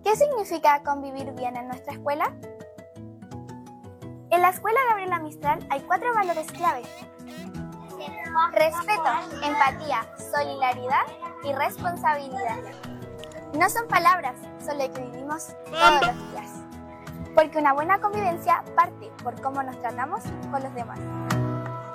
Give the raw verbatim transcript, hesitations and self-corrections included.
¿Qué significa convivir bien en nuestra escuela? En la Escuela Gabriela Mistral hay cuatro valores clave: respeto, empatía, solidaridad y responsabilidad. No son palabras, son lo que vivimos todos los días. Porque una buena convivencia parte por cómo nos tratamos con los demás.